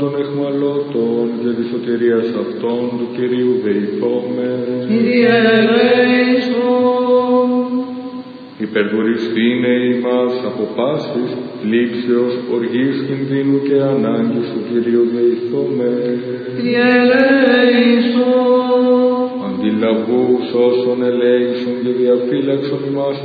των εχμαλώτων και της σωτηρίας αυτών του Κυρίου δεηθώμε. Κύριε ελέησον. Υπερδουριστήνε ημάς από πάσης λήψεως, οργής, κινδύνου και ανάγκης του Κυρίου δεηθώμε. Κύριε ελέησον. Αντιλαβούς όσων ελέησον και διαφύλαξον ημάς